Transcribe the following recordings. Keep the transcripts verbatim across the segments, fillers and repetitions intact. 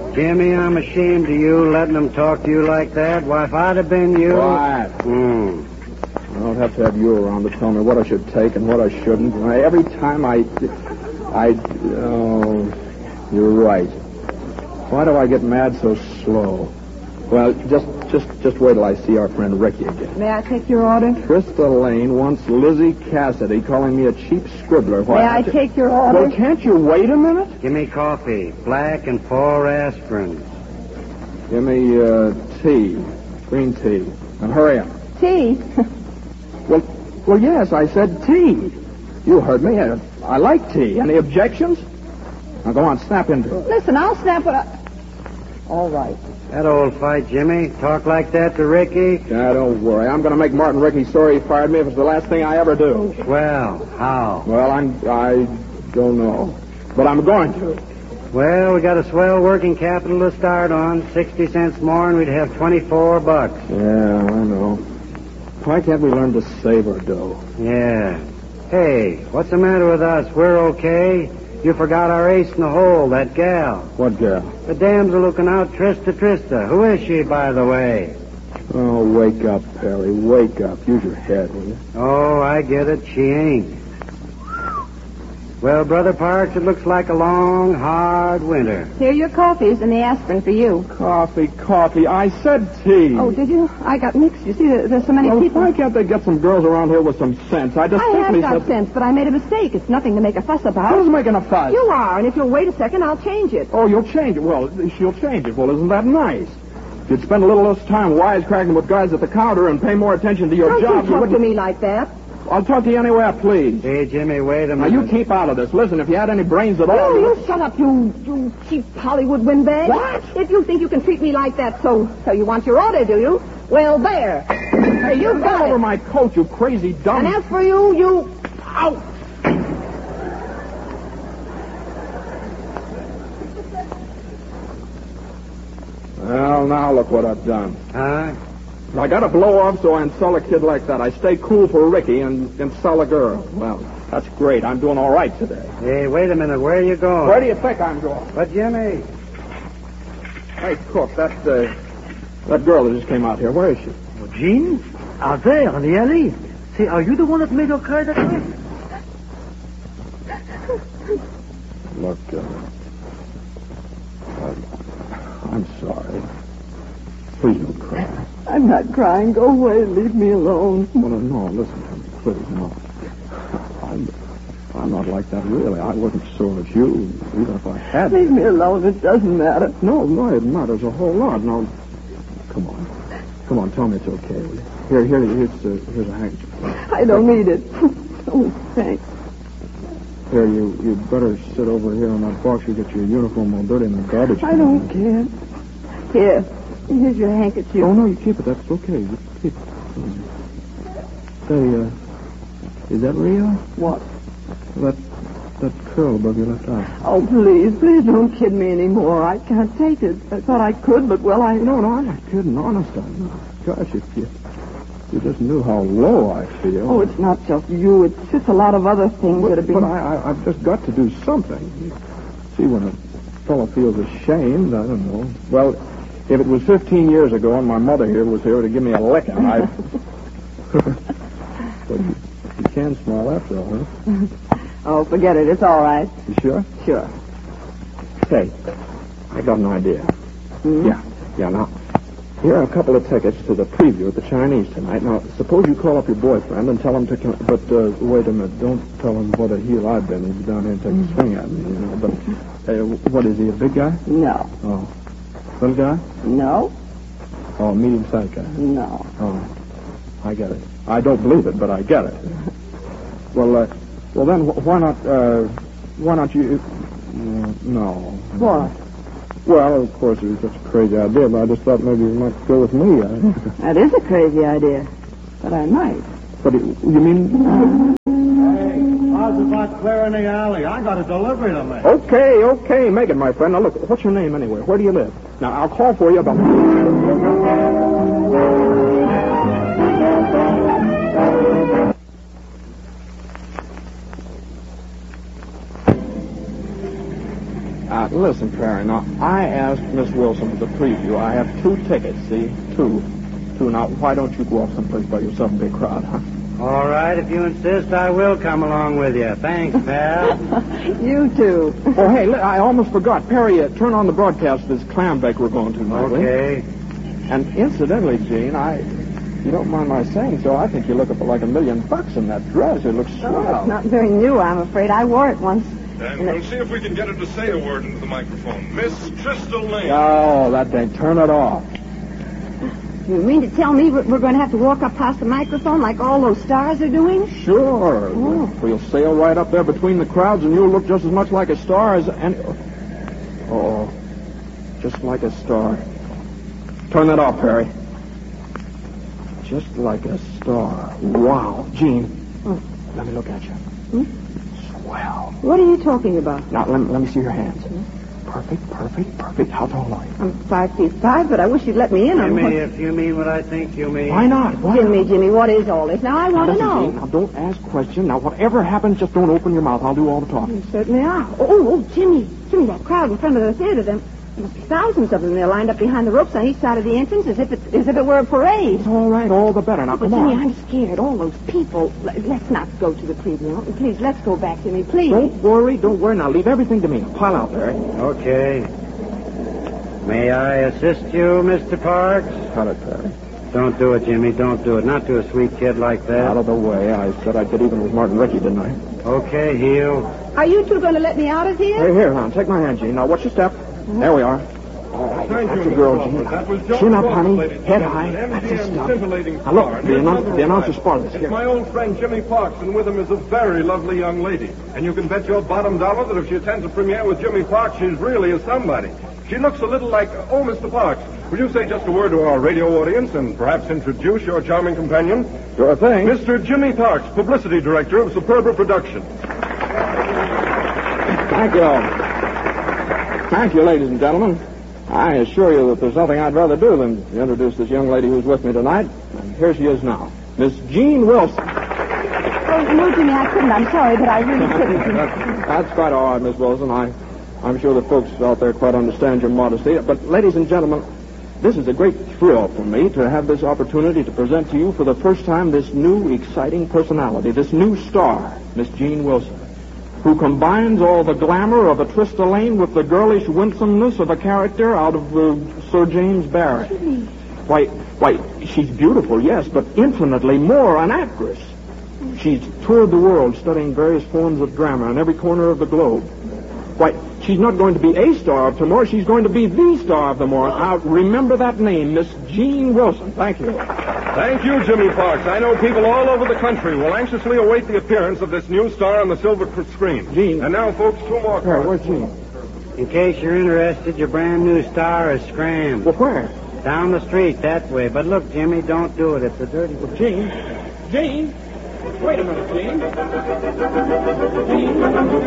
Jimmy, I'm ashamed of you letting them talk to you like that. Why, if I'd have been you... Quiet. Hmm. I don't have to have you around to tell me what I should take and what I shouldn't. I, every time I... I... Oh, you're right. Why do I get mad so slow? Well, just just, just wait till I see our friend Ricky again. May I take your order? Trista Lane wants Lizzie Cassidy calling me a cheap scribbler. Why, May I t- take your order? Well, can't you wait a minute? Give me coffee, black and four aspirins. Give me uh, tea, green tea, and hurry up. Tea? Well, well, yes, I said tea. You heard me. I, I like tea. Any objections? Now go on, snap into it. Listen, I'll snap it up. All right. That old fight, Jimmy. Talk like that to Ricky? Yeah, don't worry. I'm going to make Martin Ricky sorry he fired me if it's the last thing I ever do. Well, how? Well, I'm... I don't know. But I'm going to. Well, we got a swell working capital to start on. Sixty cents more and we'd have twenty-four bucks. Yeah, I know. Why can't we learn to save our dough? Yeah. Hey, what's the matter with us? We're okay. You forgot our ace in the hole, that gal. What gal? The damsel looking out, Trista Trista. Who is she, by the way? Oh, wake up, Perry. Wake up. Use your head, will you? Oh, I get it. She ain't. Well, Brother Parks, it looks like a long, hard winter. Here are your coffees and the aspirin for you. Coffee, coffee. I said tea. Oh, did you? I got mixed. You see, there's so many well, people. Why can't they get some girls around here with some sense? I I distinctly have got said... sense, but I made a mistake. It's nothing to make a fuss about. Who's making a fuss? You are, and if you'll wait a second, I'll change it. Oh, you'll change it. Well, she'll change it. Well, isn't that nice? If you'd spend a little less time wisecracking with guys at the counter and pay more attention to your Don't job, you talk wouldn't... to me like that. I'll talk to you anywhere, please. Hey, Jimmy, wait a Now, minute. you keep out of this. Listen, if you had any brains at all... Oh, you shut up, you, you cheap Hollywood windbag. What? If you think you can treat me like that, so so you want your order, do you? Well, there. Hey, you get got over it. my coat, you crazy dumb... And as for you, you... Out. Well, now look what I've done. Huh? I got to blow off so I insult a kid like that. I stay cool for Ricky and insult a girl. Well, that's great. I'm doing all right today. Hey, wait a minute. Where are you going? Where do you think I'm going? But, Jimmy... Hey, Cook, that, uh, that girl that just came out here, where is she? Oh, Jean? Out there in the alley. Say, are you the one that made her cry that way? Look, uh, I'm, I'm sorry. Please don't cry. I'm not crying. Go away. Leave me alone. No, no, no, listen to me, please, no. I'm, I'm not like that, really. I wasn't sore at you, even if I had. Leave me alone. It doesn't matter. No, no, it matters a whole lot. Now, come on. Come on, tell me it's okay, will you? Here, here, here's, uh, here's a handkerchief. I don't need it. Oh, thanks. Here, you you better sit over here on that box. You get your uniform all dirty in the garbage. I don't care. Here. Here's your handkerchief. Oh, no, you keep it. That's okay. You keep it. Say, uh, is that real? What? That that curl above your left eye. Oh, please, please don't kid me anymore. I can't take it. I thought I could, but, well, I... No, no, I'm not kidding. Honest, I'm not. Gosh, if you, you just knew how low I feel. Oh, it's not just you. It's just a lot of other things But, that have been... but I, I, I've just got to do something. You see, when a fellow feels ashamed, I don't know. Well, if it was fifteen years ago and my mother here was here to give me a licking, I... But you, you can smile after all, huh? Oh, forget it. It's all right. You sure? Sure. Say, I got an idea. Hmm? Yeah, yeah, now, here are a couple of tickets to the preview at the Chinese tonight. Now, suppose you call up your boyfriend and tell him to come... But, uh, wait a minute. Don't tell him what a heel I've been. He's down here and take a swing at me, you know. But, uh, what is he, a big guy? No. Oh. Little guy? No. Oh, medium-sized guy? No. Oh, I get it. I don't believe it, but I get it. Well, uh, well then, wh- why not, uh, why not you... Uh, no. What? Well, of course, it was just a crazy idea, but I just thought maybe you might go with me. I... That is a crazy idea. But I might. But it, you mean... Hey, how's about clearing the alley? I got a delivery to make. Okay, okay, make it, my friend. Now, look, what's your name anyway? Where do you live? Now, I'll call for you about... Uh, listen, Perry. Now, I asked Miss Wilson for the preview. I have two tickets, see? Two. Two. Now, why don't you go off someplace by yourself, big crowd, huh? All right, if you insist, I will come along with you. Thanks, pal. You too. Oh, hey, li- I almost forgot. Perry, uh, turn on the broadcast of this clam bake we're going to tonight, will you? Okay. And incidentally, Gene, I... You don't mind my saying so, I think you look up like a million bucks in that dress. It looks swell. Oh, it's not very new, I'm afraid. I wore it once. And we'll see if we can get her to say a word into the microphone. Miss Crystal Lane. Oh, that thing. Turn it off. You mean to tell me we're, we're going to have to walk up past the microphone like all those stars are doing? Sure. Oh. We'll sail right up there between the crowds, and you'll look just as much like a star as any... Oh, just like a star. Turn that off, Perry. Just like a star. Wow. Gene, Oh. let me look at you. Hmm? Swell. What are you talking about? Now, let me, let me see your hands. Perfect, perfect, perfect. How tall are you? I'm five feet five, but I wish you'd let me in on Jimmy, what... if you mean what I think you mean. Why not? Why Jimmy, not? Jimmy, what is all this? Now, I want to Listen, know. Gene, now, don't ask questions. Now, whatever happens, just don't open your mouth. I'll do all the talking. You certainly are. Oh, oh, Jimmy. Jimmy, that crowd in front of the theater, there must be thousands of them. They're lined up behind the ropes on each side of the entrance as if it, as if it were a parade. It's all right, all the better. Now, But, come Jimmy, on. I'm scared. All those people. L- Let's not go to the preview. Please, let's go back, Jimmy, please. Don't worry, don't worry. Now, leave everything to me. Pile out, Perry. Okay. May I assist you, Mister Parks? Cut it, Perry. Don't do it, Jimmy. Don't do it. Not to a sweet kid like that. Out of the way. I said I'd get even with Martin Rickey, didn't I? Okay, heel. Are you two going to let me out of here? Hey, here, hon. Take my hand, Gene. Now, watch your step. There we are. All right. Thank That's you, a girl, Mister Gene. Crawford. That was John Chin up, Crawford, honey. ladies and Head gentlemen, high. an That's the M G M stuff. scintillating Now, look, star. the, announcer, the announcer's spotted us. It's Here. my old friend Jimmy Parks, and with him is a very lovely young lady. And you can bet your bottom dollar that if she attends a premiere with Jimmy Parks, she's really a somebody. She looks a little like, oh, Mister Parks, will you say just a word to our radio audience and perhaps introduce your charming companion? Sure thing. Mister Jimmy Parks, publicity director of Superba Productions. Thank you. Thank you, ladies and gentlemen. I assure you that there's nothing I'd rather do than to introduce this young lady who's with me tonight. And here she is now. Miss Jean Wilson. Oh, no, Jimmy, I couldn't. I'm sorry, but I really couldn't. That's quite all right, Miss Wilson. I, I'm sure the folks out there quite understand your modesty. But, ladies and gentlemen, this is a great thrill for me to have this opportunity to present to you for the first time this new, exciting personality, this new star, Miss Jean Wilson, who combines all the glamour of a Trista Lane with the girlish winsomeness of a character out of uh, Sir James Barry. Why, why, she's beautiful, yes, but infinitely more an actress. She's toured the world studying various forms of drama in every corner of the globe. Why, she's not going to be a star of tomorrow, she's going to be the star of tomorrow. Now, remember that name, Miss Jean Wilson. Thank you. Thank you, Jimmy Parks. I know people all over the country will anxiously await the appearance of this new star on the silver screen. Gene. And now, folks, two more Where, cards. where's Jean? In case you're interested, your brand new star is Scram. Well, where? Down the street, that way. But look, Jimmy, don't do it. It's a dirty... Well, Jean. Jean. Wait a minute, Jean. Jean.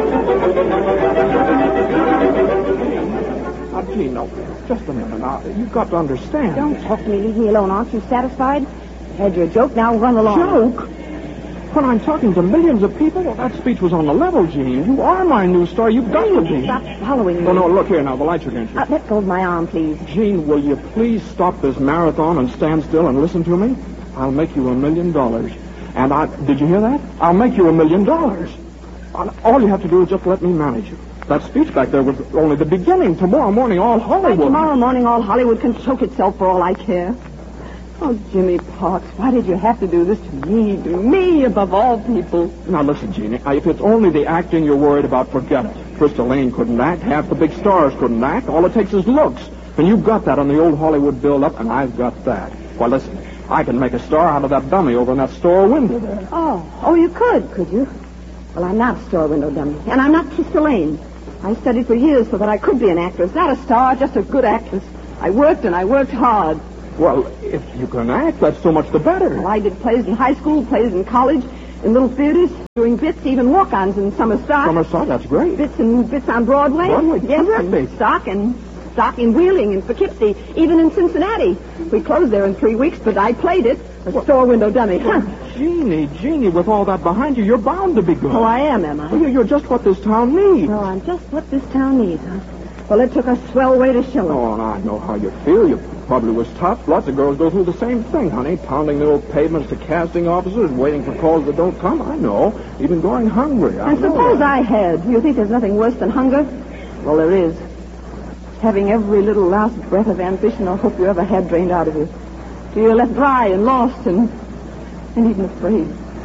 Now, Jean, no, just a minute. Now, you've got to understand. Don't talk to me. Leave me alone. Aren't you satisfied? Had your joke. Now run along. Joke? When I'm talking to millions of people, well, that speech was on the level, Jean. You are my new star. You've got to be. Stop following me. Oh, no, look here now. The lights are against you. Uh, let go of my arm, please. Jean, will you please stop this marathon and stand still and listen to me? I'll make you a million dollars. And I... Did you hear that? I'll make you a million dollars. All you have to do is just let me manage you. That speech back there was only the beginning. Tomorrow morning, all By Hollywood... tomorrow morning, all Hollywood can choke itself for all I care. Oh, Jimmy Parks, why did you have to do this to me, to me above all people? Now, listen, Jeannie. If it's only the acting you're worried about, forget it. Trista Lane couldn't act. Half the big stars couldn't act. All it takes is looks. And you've got that on the old Hollywood build-up, and I've got that. Well, listen, I can make a star out of that dummy over in that store window there. Oh, oh, you could, could you? Well, I'm not a store window dummy, and I'm not Trista Lane. I studied for years so that I could be an actress. Not a star, just a good actress. I worked and I worked hard. Well, if you can act, that's so much the better. Well, I did plays in high school, plays in college, in little theaters, doing bits, even walk-ons in summer stock. Summer stock, that's great. Bits and bits on Broadway. Broadway, yes, terrific. and stock and stock in Wheeling and Poughkeepsie, even in Cincinnati. We closed there in three weeks, but I played it. A store window dummy. Huh. Jeannie, Jeannie, with all that behind you, you're bound to be good. Oh, I am, am I? Well, You're just what this town needs. Oh, I'm just what this town needs, huh? Well, it took a swell way to show it. Oh, and I know how you feel. You probably was tough. Lots of girls go through the same thing, honey. Pounding the old pavements to casting officers, waiting for calls that don't come. I know. Even going hungry. I And know suppose that. I had. Do you think there's nothing worse than hunger? Well, there is. Having every little last breath of ambition or hope you ever had drained out of you. So you're left dry and lost and, and even afraid.